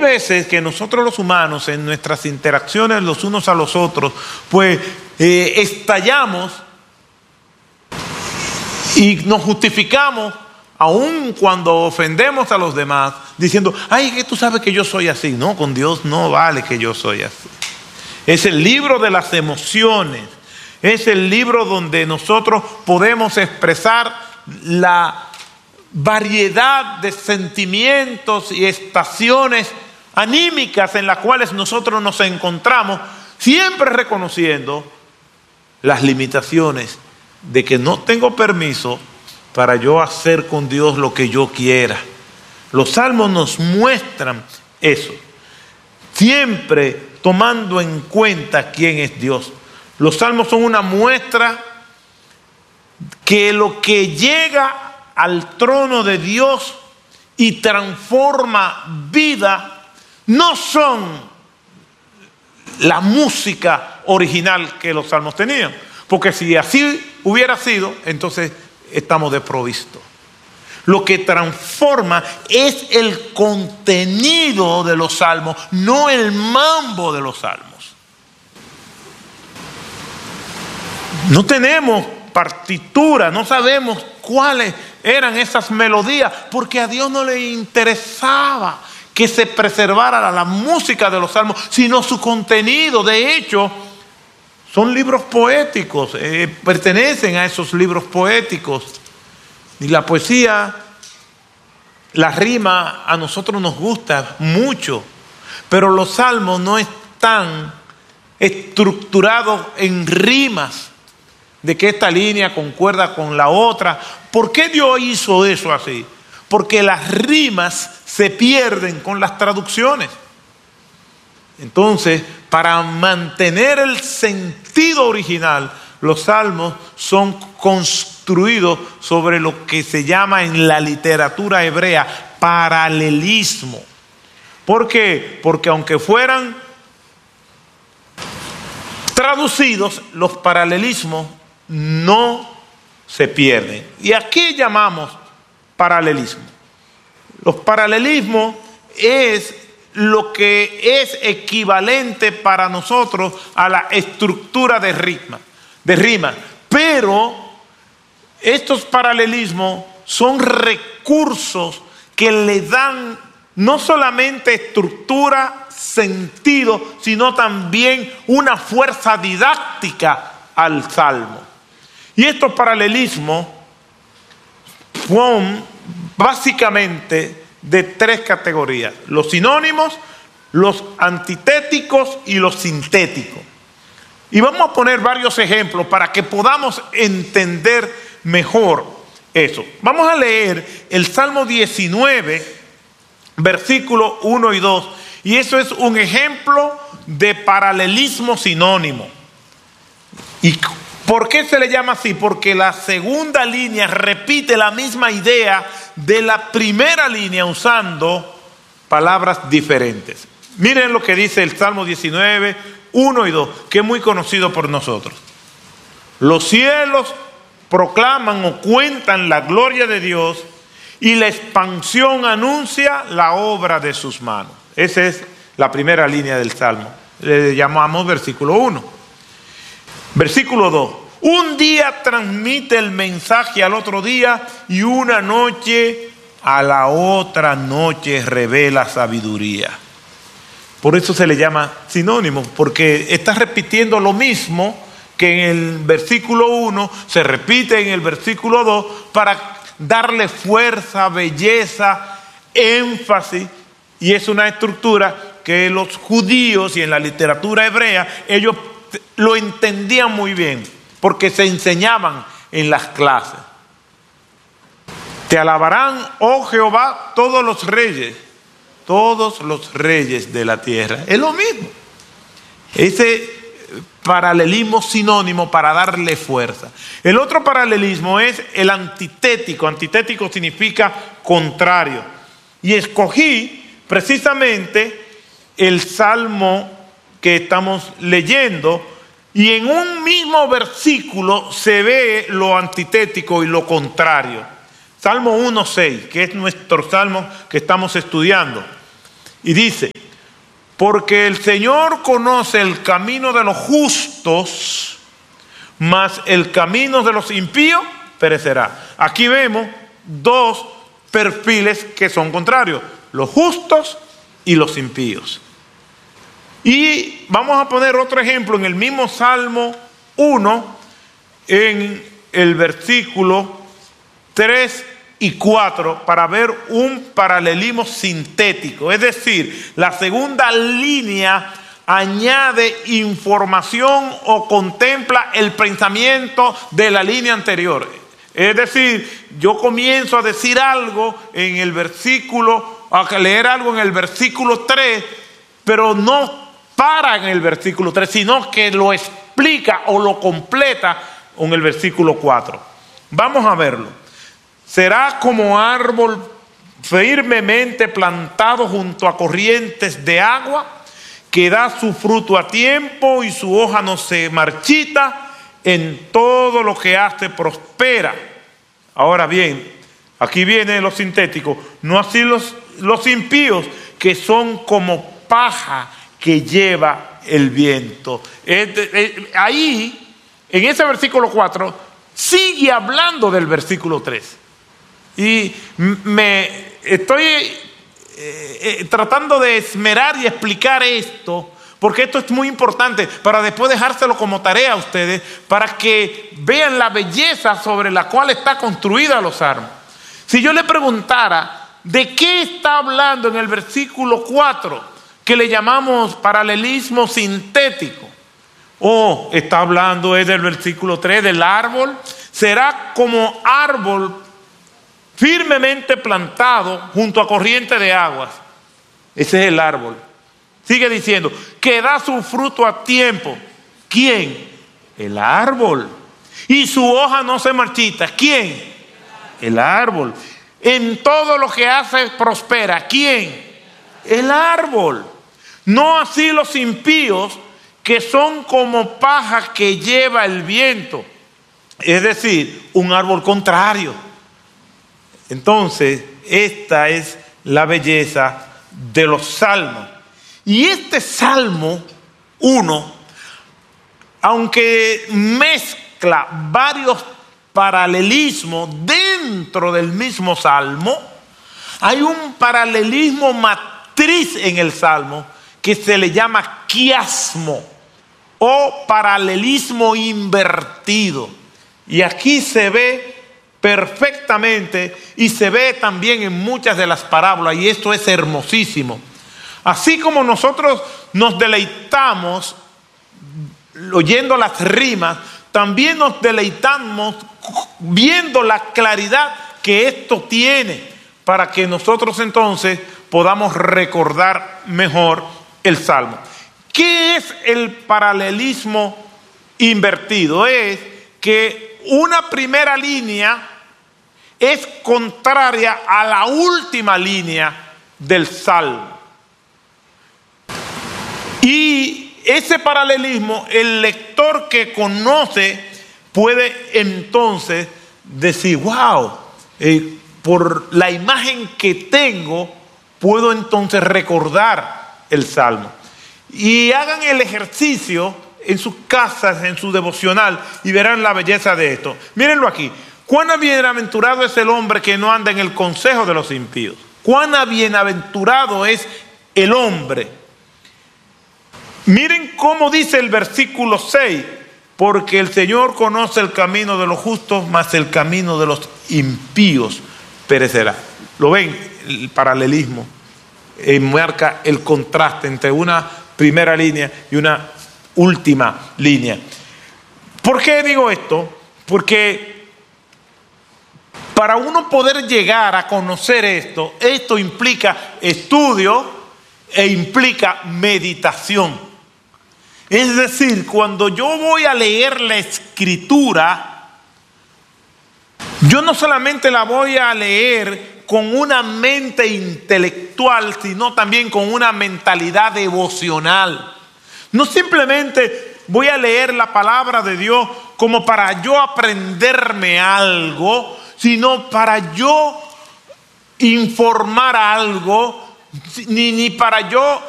veces que nosotros los humanos en nuestras interacciones los unos a los otros, pues estallamos y nos justificamos aun cuando ofendemos a los demás, diciendo, ay, que tú sabes que yo soy así. No, con Dios no vale que yo soy así. Es el libro de las emociones. Es el libro donde nosotros podemos expresar la variedad de sentimientos y estaciones anímicas en las cuales nosotros nos encontramos, siempre reconociendo las limitaciones de que no tengo permiso para yo hacer con Dios lo que yo quiera. Los salmos nos muestran eso, siempre tomando en cuenta quién es Dios. Los salmos son una muestra que lo que llega al trono de Dios y transforma vida no son la música original que los salmos tenían, porque si así hubiera sido, entonces estamos desprovistos. Lo que transforma es el contenido de los salmos, no el mambo de los salmos. No tenemos partitura, no sabemos cuáles eran esas melodías, porque a Dios no le interesaba que se preservara la música de los salmos, sino su contenido. De hecho, son libros poéticos, pertenecen a esos libros poéticos. Y la poesía, la rima, a nosotros nos gusta mucho, pero los salmos no están estructurados en rimas, de que esta línea concuerda con la otra. ¿Por qué Dios hizo eso así? Porque las rimas se pierden con las traducciones. Entonces, para mantener el sentido original, los salmos son construidos sobre lo que se llama en la literatura hebrea paralelismo. ¿Por qué? Porque aunque fueran traducidos, los paralelismos no se pierden. ¿Y a qué llamamos paralelismo? Los paralelismos es lo que es equivalente para nosotros a la estructura de rima. Pero estos paralelismos son recursos que le dan no solamente estructura, sentido, sino también una fuerza didáctica al salmo. Y estos paralelismos son básicamente de tres categorías: los sinónimos, los antitéticos y los sintéticos. Y vamos a poner varios ejemplos para que podamos entender mejor eso. Vamos a leer el Salmo 19, versículos 1 y 2, y eso es un ejemplo de paralelismo sinónimo. ¿Y por qué se le llama así? Porque la segunda línea repite la misma idea de la primera línea usando palabras diferentes. Miren lo que dice el Salmo 19, 1 y 2, que es muy conocido por nosotros. Los cielos proclaman o cuentan la gloria de Dios, y la expansión anuncia la obra de sus manos. Esa es la primera línea del Salmo. Le llamamos versículo 1. Versículo 2. Un día transmite el mensaje al otro día, y una noche a la otra noche revela sabiduría. Por eso se le llama sinónimo, porque está repitiendo lo mismo que en el versículo 1, se repite en el versículo 2 para darle fuerza, belleza, énfasis, y es una estructura que los judíos y en la literatura hebrea, ellos lo entendían muy bien, porque se enseñaban en las clases. Te alabarán, oh Jehová, todos los reyes de la tierra. Es lo mismo. Ese paralelismo sinónimo para darle fuerza. El otro paralelismo es el antitético. Antitético significa contrario. Y escogí precisamente el salmo que estamos leyendo, y en un mismo versículo se ve lo antitético y lo contrario. Salmo 1:6, que es nuestro salmo que estamos estudiando. Y dice: porque el Señor conoce el camino de los justos, mas el camino de los impíos perecerá. Aquí vemos dos perfiles que son contrarios, los justos y los impíos. Y vamos a poner otro ejemplo en el mismo Salmo 1, en el versículo 3 y 4, para ver un paralelismo sintético. Es decir, la segunda línea añade información o contempla el pensamiento de la línea anterior. Es decir, yo comienzo a decir algo en el versículo, a leer algo en el versículo 3, pero no para en el versículo 3, sino que lo explica o lo completa en el versículo 4. Vamos a verlo. Será como árbol firmemente plantado junto a corrientes de agua, que da su fruto a tiempo y su hoja no se marchita, en todo lo que hace prospera. Ahora bien, aquí viene lo sintético, no así los impíos, que son como paja que lleva el viento. Ahí, en ese versículo 4, sigue hablando del versículo 3. Y me estoy tratando de esmerar y explicar esto, porque esto es muy importante para después dejárselo como tarea a ustedes, para que vean la belleza sobre la cual está construida los salmos. Si yo le preguntara, ¿de qué está hablando en el versículo 4? Que le llamamos paralelismo sintético. O está hablando es del versículo 3, del árbol. Será como árbol firmemente plantado junto a corriente de aguas. Ese es el árbol. Sigue diciendo, que da su fruto a tiempo. ¿Quién? El árbol. Y su hoja no se marchita. ¿Quién? El árbol. En todo lo que hace prospera. ¿Quién? El árbol. No así los impíos, que son como paja que lleva el viento. Es decir, un árbol contrario. Entonces, esta es la belleza de los salmos. Y este Salmo 1, aunque mezcla varios paralelismos dentro del mismo salmo, hay un paralelismo matriz en el salmo que se le llama quiasmo o paralelismo invertido. Y aquí se ve perfectamente y se ve también en muchas de las parábolas, y esto es hermosísimo. Así como nosotros nos deleitamos oyendo las rimas, también nos deleitamos viendo la claridad que esto tiene, para que nosotros entonces podamos recordar mejor el Salmo. ¿Qué es el paralelismo invertido? Es que una primera línea es contraria a la última línea del Salmo. Y ese paralelismo, el lector que conoce puede entonces decir, wow, por la imagen que tengo, puedo entonces recordar el Salmo. Y hagan el ejercicio en sus casas, en su devocional, y verán la belleza de esto. Mírenlo aquí. Cuán bienaventurado es el hombre que no anda en el consejo de los impíos. Cuán bienaventurado es el hombre. Miren cómo dice el versículo 6, porque el Señor conoce el camino de los justos, mas el camino de los impíos perecerá. ¿Lo ven? El paralelismo marca el contraste entre una primera línea y una última línea. ¿Por qué digo esto? Porque para uno poder llegar a conocer esto implica estudio e implica meditación. Es decir, cuando yo voy a leer la Escritura, yo no solamente la voy a leer con una mente intelectual, sino también con una mentalidad devocional. No simplemente voy a leer la palabra de Dios como para yo aprenderme algo, sino para yo informar algo, ni para yo